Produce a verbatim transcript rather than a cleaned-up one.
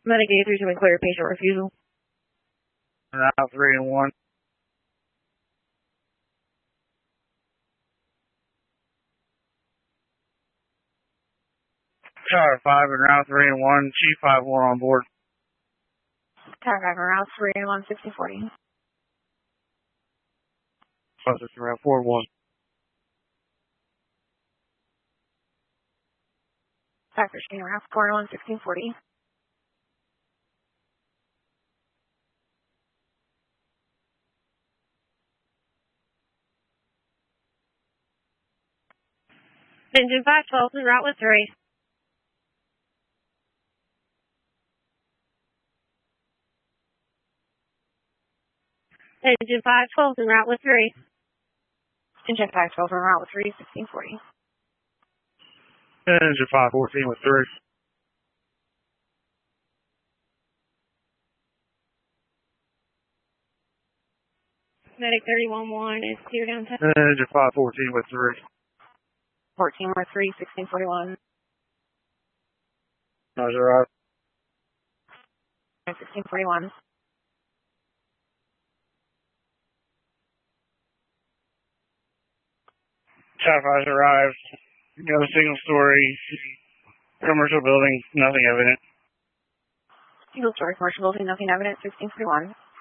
Medicaid three two and clear patient refusal. Route three and one. Tower five and route three and one. Chief five one on board. Tower five and route three and one sixteen forty. Five six route four one. Tower fifteen route four and one sixteen forty. Engine five twelve and route with three. Engine five twelve and route with three. Engine five twelve and route with three, sixteen forty. Engine five fourteen with three. Medic thirty one one is clear downtown. Engine five fourteen with three. fourteen with three, sixteen forty-one. How's your right? sixteen forty-one. Tower five arrived. You got a single story commercial building, nothing evident. Single story commercial building, nothing evident, sixteen forty-one.